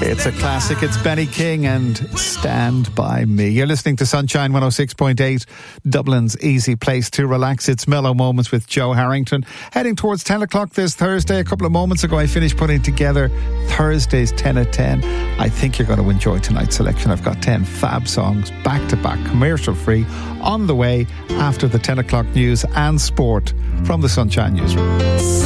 It's a classic. It's Benny King and Stand By Me. You're listening to Sunshine 106.8, Dublin's easy place to relax. It's Mellow Moments with Joe Harrington. Heading towards 10 o'clock this Thursday. A couple of moments ago, I finished putting together Thursday's 10 at 10. I think you're going to enjoy tonight's selection. I've got 10 fab songs, back-to-back, commercial-free, on the way after the 10 o'clock news and sport from the Sunshine Newsroom.